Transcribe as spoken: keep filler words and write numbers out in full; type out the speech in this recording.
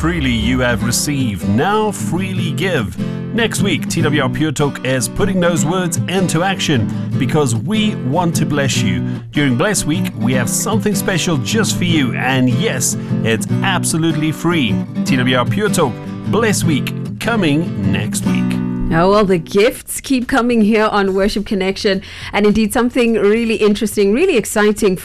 freely you have received, now freely give. Next week, T W R Pure Talk is putting those words into action because we want to bless you. During Bless Week, we have something special just for you, and yes, it's absolutely free. T W R Pure Talk, Bless Week, coming next week. Oh, well, the gifts keep coming here on Worship Connection, and indeed something really interesting, really exciting